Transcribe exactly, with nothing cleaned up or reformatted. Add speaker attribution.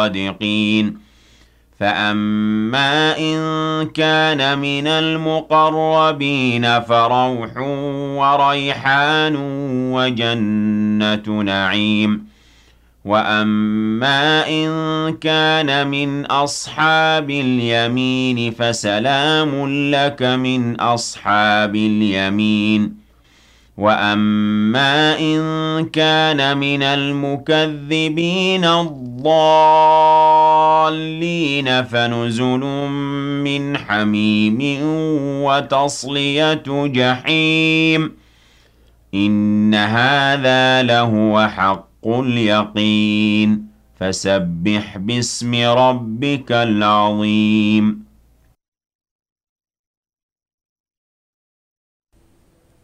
Speaker 1: الصادقين فأما إن كان من المقربين فروح وريحان وجنة نعيم وأما إن كان من أصحاب اليمين فسلام لك من أصحاب اليمين وأما إن كان من المكذبين الضالين فنزل من حميم وتصلية جحيم إن هذا لهو حق اليقين فسبح باسم ربك العظيم